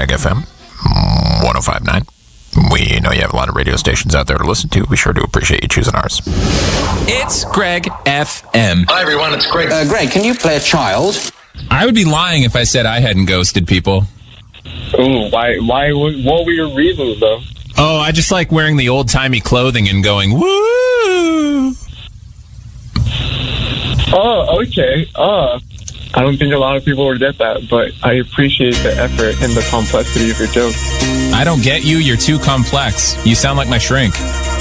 Greg FM 105.9. We know you have a lot of radio stations out there to listen to. We sure do appreciate you choosing ours. It's Greg FM. Hi, everyone. It's Greg. Greg, can you play a child? I would be lying if I said I hadn't ghosted people. Ooh, why? What were your reasons, though? Oh, I just like wearing the old-timey clothing and going, woo! Oh, okay. I don't think a lot of people would get that, but I appreciate the effort and the complexity of your joke. I don't get you. You're too complex. You sound like my shrink.